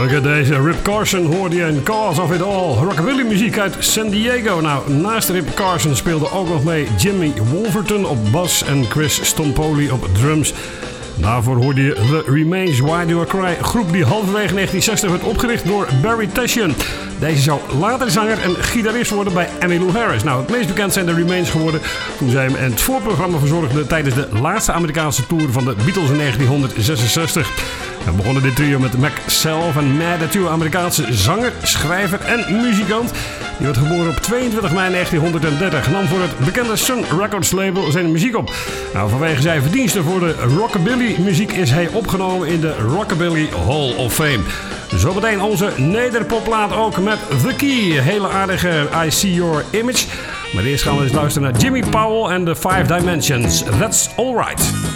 Lekker deze. Rip Carson hoorde je in Cause of It All. Rockabilly muziek uit San Diego. Nou, naast Rip Carson speelde ook nog mee Jimmy Wolverton op bas en Chris Stompoli op drums. Daarvoor hoorde je The Remains, Why Do I Cry, groep die halverwege 1960 werd opgericht door Barry Tashian. Deze zou later zanger en gitarist worden bij Emmylou Harris. Nou, het meest bekend zijn de Remains geworden toen zij hem in het voorprogramma verzorgden tijdens de laatste Amerikaanse tour van de Beatles in 1966. We begonnen dit trio met Mac Self en Mad Atoo, Amerikaanse zanger, schrijver en muzikant. Die werd geboren op 22 mei 1930. Nam voor het bekende Sun Records label zijn muziek op. Nou, vanwege zijn verdiensten voor de rockabilly muziek is hij opgenomen in de Rockabilly Hall of Fame. Zometeen onze nederpoplaat ook met The Key. Hele aardige I See Your Image. Maar eerst gaan we eens luisteren naar Jimmy Powell en The Five Dimensions. That's Alright.